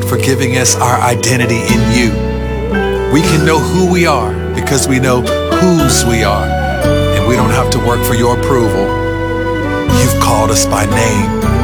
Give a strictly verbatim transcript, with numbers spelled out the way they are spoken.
for giving us our identity in you. We can know who we are because we know whose we are, and we don't have to work for your approval. You've called us by name.